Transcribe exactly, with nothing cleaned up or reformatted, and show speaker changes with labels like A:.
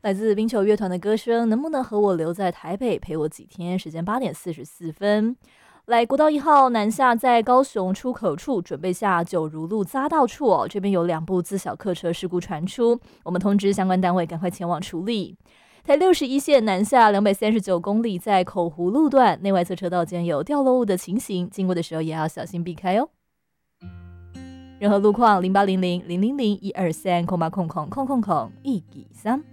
A: 来自冰球乐团的歌声，能不能和我留在台北陪我几天？时间八点四十四分。来，国道一号南下，在高雄出口处准备下九如路匝道处哦，这边有两部自小客车事故传出，我们通知相关单位赶快前往处理。台六十一线南下两百三十九公里，在口湖路段内外侧车道间有掉落物的情形，经过的时候也要小心避开哦。任何路况零八零零零零零一二三空八空空空空空一几三。